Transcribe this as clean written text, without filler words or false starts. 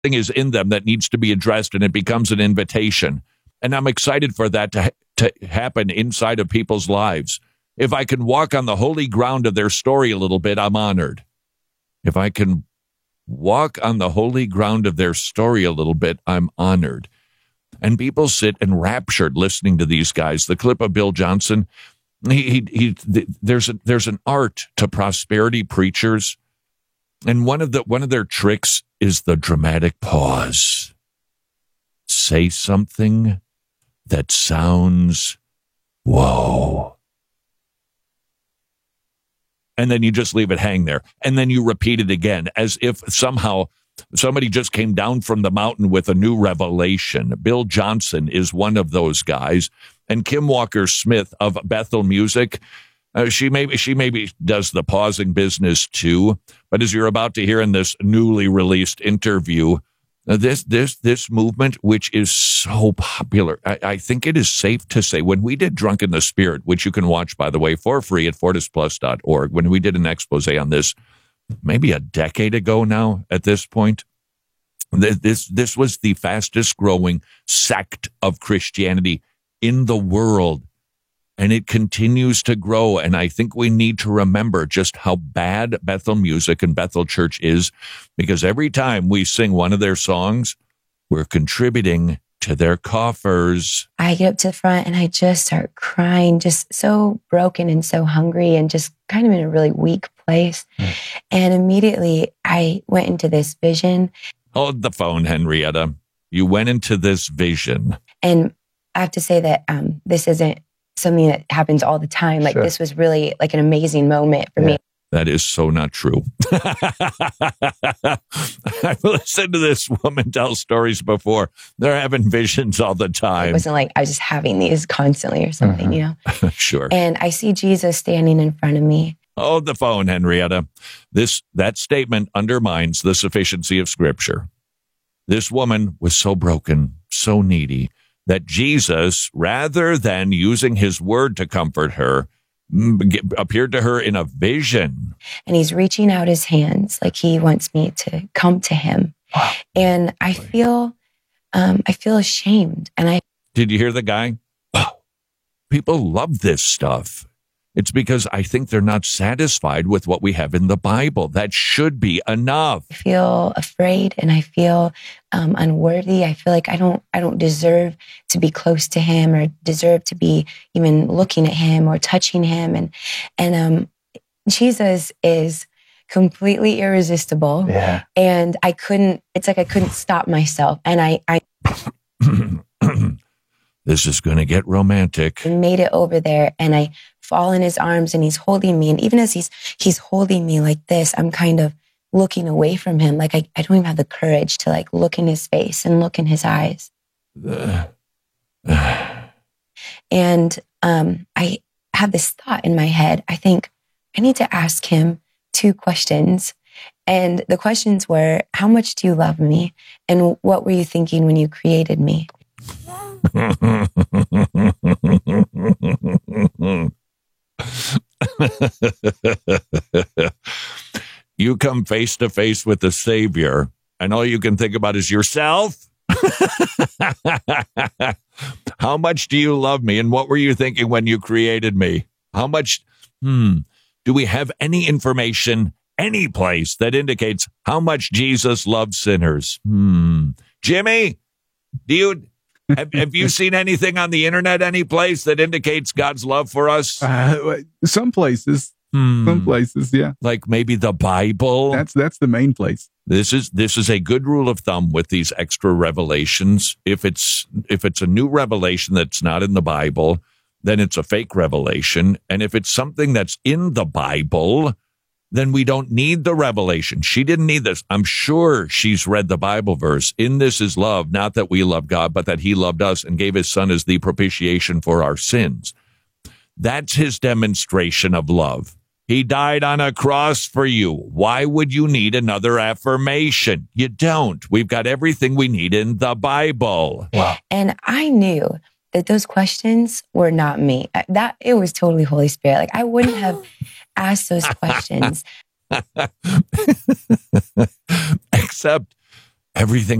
is in them that needs to be addressed, and it becomes an invitation. And I'm excited for that to happen inside of people's lives. If I can walk on the holy ground of their story a little bit, I'm honored. If I can walk on the holy ground of their story a little bit, I'm honored. And people sit enraptured listening to these guys. The clip of Bill Johnson, there's an art to prosperity preachers. And one of their tricks is the dramatic pause. Say something that sounds, whoa. And then you just leave it hang there. And then you repeat it again as if somehow somebody just came down from the mountain with a new revelation. Bill Johnson is one of those guys. And Kim Walker-Smith of Bethel Music, she maybe does the pausing business too. But as you're about to hear in this newly released interview, this movement, which is so popular, I think it is safe to say, when we did Drunk in the Spirit, which you can watch, by the way, for free at fortisplus.org, when we did an expose on this, maybe a decade ago now at this point, this was the fastest growing sect of Christianity in the world. And it continues to grow. And I think we need to remember just how bad Bethel Music and Bethel Church is, because every time we sing one of their songs, we're contributing to their coffers. I get up to the front and I just start crying, just so broken and so hungry and just kind of in a really weak place. And immediately I went into this vision. Hold the phone, Henrietta. You went into this vision. And I have to say that this isn't something that happens all the time. Like, this was really like an amazing moment for me. That is so not true. I've listened to this woman tell stories before. They're having visions all the time. It wasn't like I was just having these constantly or something, you know? Sure. And I see Jesus standing in front of me. Hold the phone, Henrietta. That statement undermines the sufficiency of Scripture. This woman was so broken, so needy, that Jesus, rather than using his word to comfort her, appeared to her in a vision. And he's reaching out his hands like he wants me to come to him. And I feel ashamed. And Did you hear the guy? People love this stuff. It's because I think they're not satisfied with what we have in the Bible. That should be enough. I feel afraid and I feel unworthy. I feel like I don't deserve to be close to him or deserve to be even looking at him or touching him. And Jesus is completely irresistible. Yeah. And it's like I couldn't stop myself. And I This is going to get romantic. made it over there and I fall in his arms and he's holding me. And even as he's holding me like this, I'm kind of looking away from him. Like I don't even have the courage to like look in his face and look in his eyes. And I have this thought in my head. I think I need to ask him 2 questions. And the questions were, how much do you love me? And what were you thinking when you created me? You come face to face with the Savior, and all you can think about is yourself. How much do you love me? And what were you thinking when you created me? How much? Do we have any information, any place that indicates how much Jesus loves sinners? Jimmy, have you seen anything on the internet, any place that indicates God's love for us? Some places. Some places, yeah. Like maybe the Bible. That's the main place. This is a good rule of thumb with these extra revelations. If it's a new revelation that's not in the Bible, then it's a fake revelation. And if it's something that's in the Bible, then we don't need the revelation. She didn't need this. I'm sure she's read the Bible verse. In this is love, not that we love God, but that he loved us and gave his son as the propitiation for our sins. That's his demonstration of love. He died on a cross for you. Why would you need another affirmation? You don't. We've got everything we need in the Bible. Wow. And I knew that those questions were not me. That it was totally Holy Spirit. Like I wouldn't have asked those questions. Except everything